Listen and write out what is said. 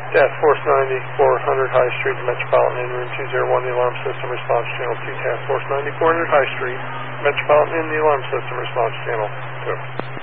Task Force 9400 High Street, Metropolitan Inn, Room 201, the Alarm System Response Channel 2. Task Force 9400 High Street, Metropolitan Inn, the Alarm System Response Channel 2.